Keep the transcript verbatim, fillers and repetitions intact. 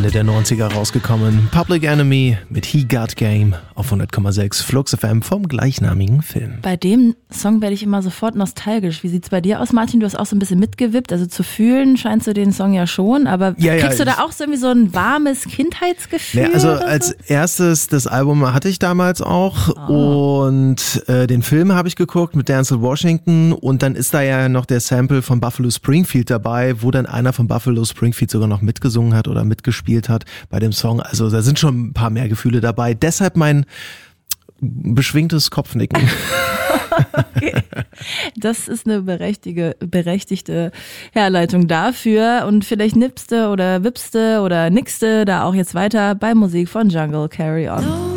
Ende der neunziger rausgekommen. Public Enemy mit He Got Game auf hundert Komma sechs Flux F M vom gleichnamigen Film. Bei dem Song werde ich immer sofort nostalgisch. Wie sieht's bei dir aus, Martin? Du hast auch so ein bisschen mitgewippt. Also zu fühlen scheinst du den Song ja schon, aber ja, kriegst ja, du da auch so irgendwie so ein warmes Kindheitsgefühl? Nee, also oder so? als erstes, das Album hatte ich damals auch oh. und äh, den Film habe ich geguckt mit Denzel Washington und dann ist da ja noch der Sample von Buffalo Springfield dabei, wo dann einer von Buffalo Springfield sogar noch mitgesungen hat oder mitgespielt hat bei dem Song. Also da sind schon ein paar mehr Gefühle dabei. Deshalb mein beschwingtes Kopfnicken. Okay. Das ist eine berechtigte, berechtigte Herleitung dafür. Und vielleicht nippste oder wippste oder nixte da auch jetzt weiter bei Musik von Jungle. Carry On.